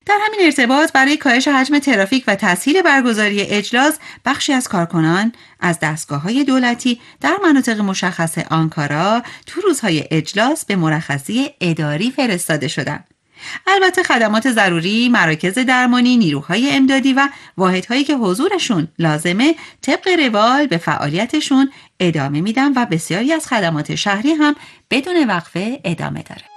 در همین ارتباط برای کاهش حجم ترافیک و تسهیل برگزاری اجلاس، بخشی از کارکنان از دستگاه‌های دولتی در مناطق مشخص آنکارا تو روزهای اجلاس به مرخصی اداری فرستاده شدند. البته خدمات ضروری، مراکز درمانی، نیروهای امدادی و واحدهایی که حضورشون لازمه طبق روال به فعالیتشون ادامه میدن و بسیاری از خدمات شهری هم بدون وقفه ادامه داره.